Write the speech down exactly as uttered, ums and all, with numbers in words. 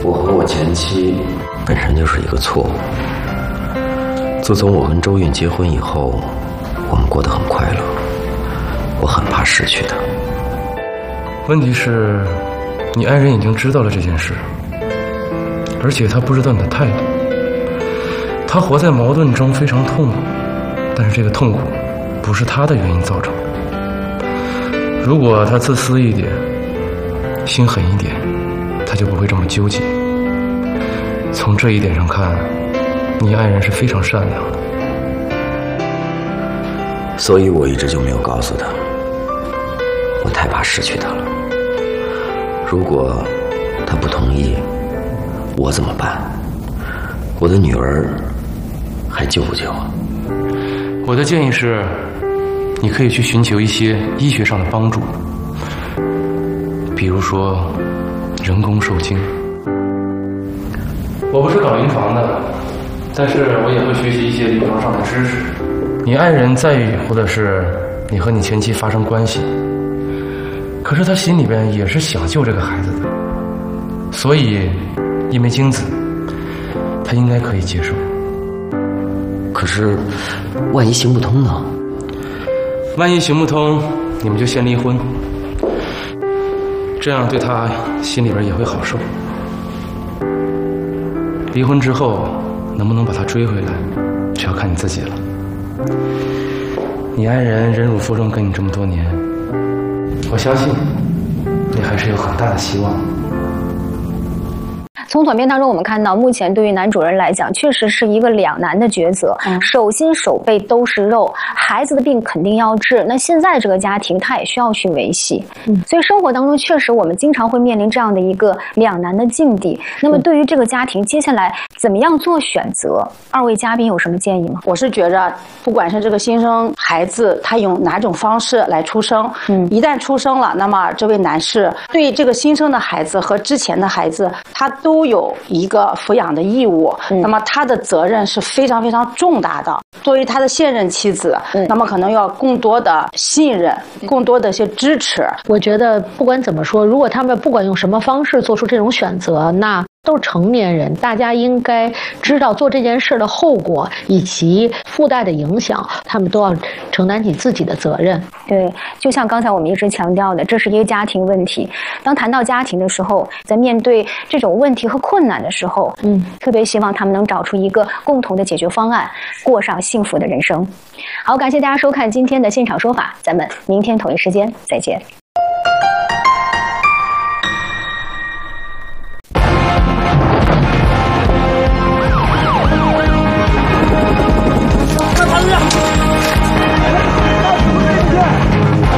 我和我前妻本身就是一个错误。自从我跟周韵结婚以后，我们过得很快乐，我很怕失去她。 问题是，你爱人已经知道了这件事，而且他不知道你的态度。他活在矛盾中非常痛苦，但是这个痛苦不是他的原因造成的。如果他自私一点，心狠一点，他就不会这么纠结。从这一点上看，你爱人是非常善良的。 所以我一直就没有告诉他，我太怕失去他了。如果他不同意，我怎么办？我的女儿还救不救啊？ 我的建议是，你可以去寻求一些医学上的帮助，比如说人工受精。我不是搞临床的，但是我也会学习一些临床上的知识。你爱人在乎的是你和你前妻发生关系，可是他心里边也是想救这个孩子的，所以一枚精子他应该可以接受。 可是万一行不通呢？ 万一行不通，你们就先离婚，这样对他心里边也会好受。离婚之后能不能把他追回来，这要看你自己了。你爱人忍辱负重跟你这么多年，我相信你还是有很大的希望。 从短片当中我们看到，目前对于男主人来讲确实是一个两难的抉择，嗯、手心手背都是肉，孩子的病肯定要治，那现在这个家庭他也需要去维系，嗯、所以生活当中确实我们经常会面临这样的一个两难的境地。那么对于这个家庭接下来怎么样做选择，二位嘉宾有什么建议吗？ 我是觉着不管是这个新生孩子他用哪种方式来出生，嗯，一旦出生了，那么这位男士对这个新生的孩子和之前的孩子他都有一个抚养的义务，嗯、那么他的责任是非常非常重大的。作为他的现任妻子，嗯、那么可能要更多的信任，更多的一些支持。 我觉得不管怎么说，如果他们不管用什么方式做出这种选择，那都是成年人，大家应该知道做这件事的后果以及附带的影响，他们都要承担起自己的责任。 对，就像刚才我们一直强调的，这是一个家庭问题。当谈到家庭的时候，在面对这种问题和困难的时候，嗯，特别希望他们能找出一个共同的解决方案，过上幸福的人生。好，感谢大家收看今天的现场说法，咱们明天同一时间再见。